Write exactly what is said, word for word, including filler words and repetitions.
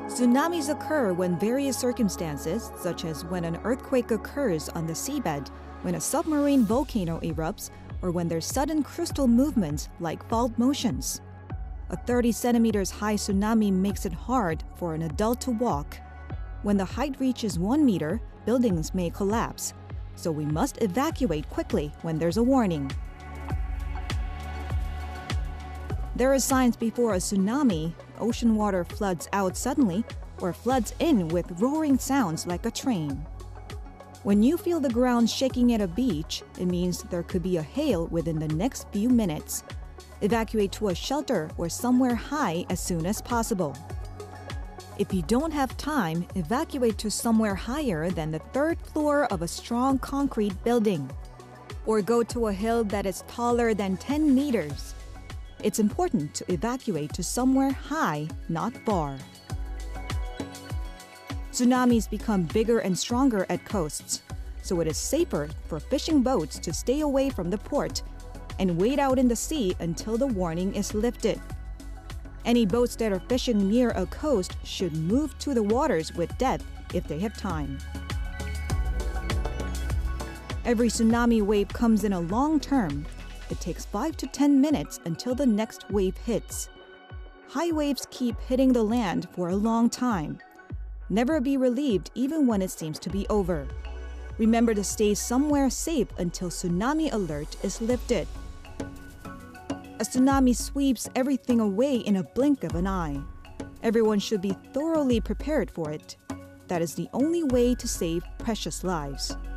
Tsunamis occur when various circumstances, such as when an earthquake occurs on the seabed, when a submarine volcano erupts, or when there's sudden crustal movements like fault motions. A thirty centimeters high tsunami makes it hard for an adult to walk. When the height reaches one meter, buildings may collapse, so we must evacuate quickly when there's a warning. There are signs before a tsunami. Ocean water floods out suddenly or floods in with roaring sounds like a train. When you feel the ground shaking at a beach, it means there could be a hail within the next few minutes. Evacuate to a shelter or somewhere high as soon as possible. If you don't have time, evacuate to somewhere higher than the third floor of a strong concrete building. Or go to a hill that is taller than ten meters. It's important to evacuate to somewhere high, not far. Tsunamis become bigger and stronger at coasts, so it is safer for fishing boats to stay away from the port and wait out in the sea until the warning is lifted. Any boats that are fishing near a coast should move to the waters with depth if they have time. Every tsunami wave comes in a long term. It takes five to ten minutes until the next wave hits. High waves keep hitting the land for a long time. Never be relieved even when it seems to be over. Remember to stay somewhere safe until tsunami alert is lifted. A tsunami sweeps everything away in a blink of an eye. Everyone should be thoroughly prepared for it. That is the only way to save precious lives.